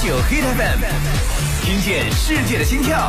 Hit FM， 听见世界的心跳。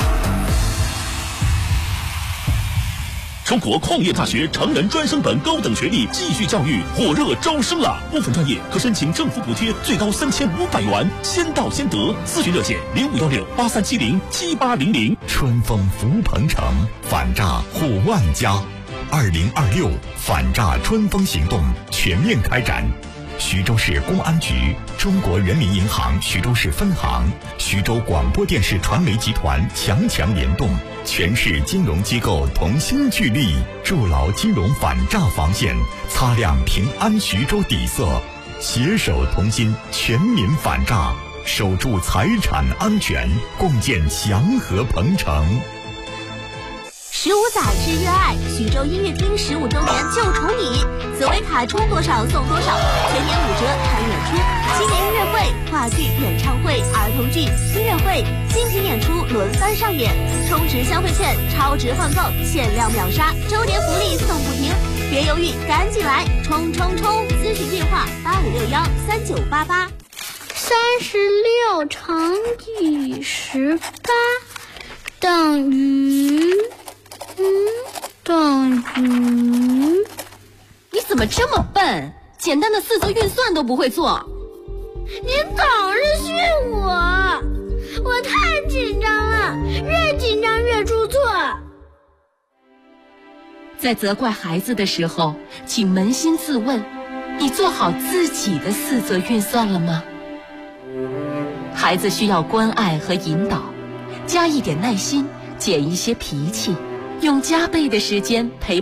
中国矿业大学成人专升本高等学历继续教育火热招生了，部分专业可申请政府补贴，最高3500元，先到先得。咨询热线051683707800。 春风福鹏城，反诈护万家。2026反诈春风行动全面开展。徐州市公安局、中国人民银行徐州市分行、徐州广播电视传媒集团强联动，全市金融机构同心聚力，筑牢金融反诈防线，擦亮平安徐州底色，携手同心，全民反诈，守住财产安全，共建祥和鹏城。 15载之热爱，徐州音乐厅15周年就宠你，紫薇卡充多少送多少，全年5折看演出，新年音乐会、话剧、演唱会、儿童剧、音乐会、精品演出轮番上演，充值消费券超值换购，限量秒杀，周年福利送不停，别犹豫，赶紧来，冲！咨询电话85613988。 36乘以18等于你怎么这么笨？简单的四则运算都不会做。 您总是训我太紧张了，越紧张越出错。 在责怪孩子的时候，请扪心自问，你做好自己的四则运算了吗？孩子需要关爱和引导，加一点耐心，减一些脾气，用加倍的时间陪